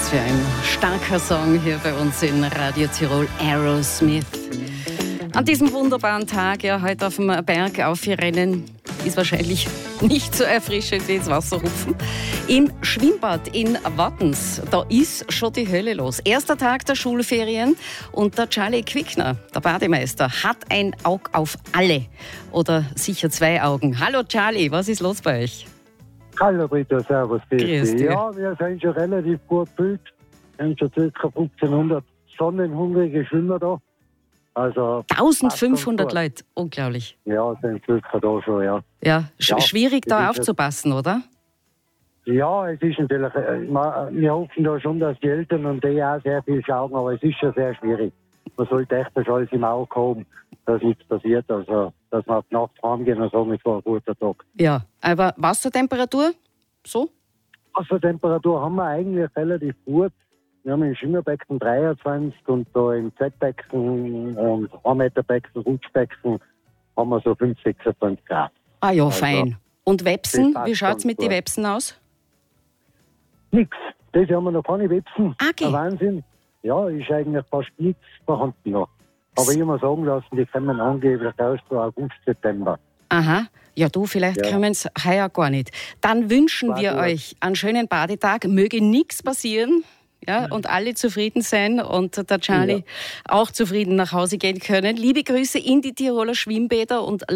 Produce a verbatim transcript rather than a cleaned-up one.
Was für ein starker Song hier bei uns in Radio Tirol, Aerosmith. An diesem wunderbaren Tag, ja, heute auf dem Berg aufrennen, ist wahrscheinlich nicht so erfrischend wie ins Wasser hupfen. Im Schwimmbad in Wattens, da ist schon die Hölle los. Erster Tag der Schulferien und der Charlie Quickner, der Bademeister, hat ein Auge auf alle. Oder sicher zwei Augen. Hallo Charlie, was ist los bei euch? Hallo Britta, servus. Grüß dich. Ja, wir sind schon relativ gut gefüllt. Wir haben schon ca. fünfzehnhundert sonnenhungrige Schwimmer da. Also eintausendfünfhundert Leute, unglaublich. Ja, sind circa da schon, ja. Ja, sch- Ja, schwierig da das ist aufzupassen, oder? Ja, es ist natürlich, äh, ma- wir hoffen da schon, dass die Eltern und die auch sehr viel schauen, aber es ist schon sehr schwierig. Man sollte echt das alles im Auge haben, dass nichts passiert. Also, dass wir auf die Nacht heimgehen und sagen, es war ein guter Tag. Ja, aber Wassertemperatur? So? Wassertemperatur haben wir eigentlich relativ gut. Wir haben im Schwimmerbecken dreiundzwanzig und da im Z-Becken und ein Meter Becken, Rutschbecken haben wir so fünf, sechsundzwanzig Grad. Ah ja, Also, fein. Und Websen, das passt wie schaut es ganz mit den gut. Websen aus? Nix. Das haben wir noch keine Websen. Ah, okay. Ein Wahnsinn. Ja, ist eigentlich fast nichts vorhanden noch. Aber ich muss sagen lassen, die kommen angeblich aus so August, September. Aha, ja du, vielleicht Ja. kommen es heuer gar nicht. Dann wünschen wir Warte. euch einen schönen Badetag, möge nichts passieren. Ja, und alle zufrieden sein und der Charlie auch zufrieden nach Hause gehen können. Liebe Grüße in die Tiroler Schwimmbäder und